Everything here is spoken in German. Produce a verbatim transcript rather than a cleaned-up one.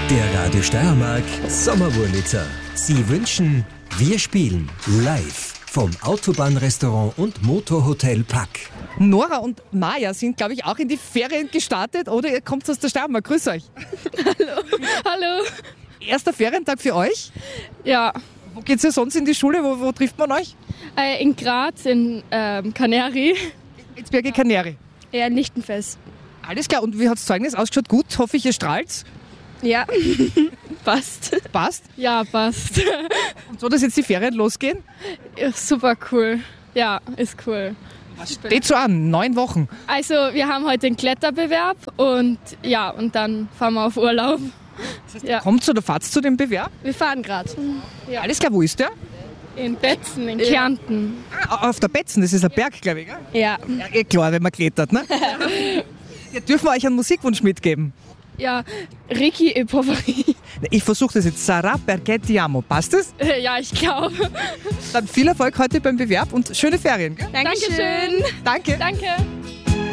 Der Radio Steiermark Sommerwurlitzer. Sie wünschen, wir spielen live vom Autobahnrestaurant und Motorhotel Pack. Nora und Maja sind, glaube ich, auch in die Ferien gestartet, oder ihr kommt aus der Steiermark. Grüß euch. Hallo. Hallo. Erster Ferientag für euch? Ja. Wo geht's ja sonst in die Schule? Wo, wo trifft man euch? Äh, in Graz, in ähm, Kanäri. Itzberge Kanäri. Ja, in Lichtenfels. Alles klar. Und wie hat das Zeugnis ausgeschaut? Gut, hoffe ich, ihr strahlt. Ja, passt. Passt? Ja, passt. Und so, dass jetzt die Ferien losgehen? Ja, super cool. Ja, ist cool. Was steht so an? Neun Wochen. Also, wir haben heute einen Kletterbewerb und ja, und dann fahren wir auf Urlaub. Das heißt, Ja. Kommt oder fahrt zu dem Bewerb? Wir fahren gerade. Ja. Alles klar, wo ist der? In Betzen, in Kärnten. Ah, auf der Betzen, das ist ein Berg, glaube ich. Gell? Ja. Ja, eh klar, wenn man klettert, ne? Ja, dürfen wir euch einen Musikwunsch mitgeben? Ja, Ricky e Poveri. Ich versuche das jetzt. Sarà perché ti amo. Passt das? Ja, ich glaube. Dann viel Erfolg heute beim Bewerb und schöne Ferien. Gell? Dankeschön. Danke. Danke.